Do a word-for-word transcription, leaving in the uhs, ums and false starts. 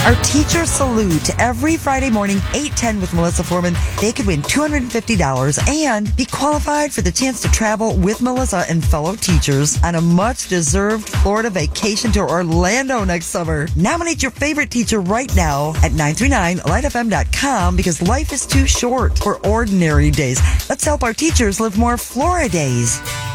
Our teacher salute every Friday morning, eight ten with Melissa Foreman. They could win two hundred fifty dollars and be qualified for the chance to travel with Melissa and fellow teachers on a much-deserved Florida vacation to Orlando next summer. Nominate your favorite teacher right now at nine three nine light f m dot com because life is too short for ordinary days. Let's help our teachers live more Florida days.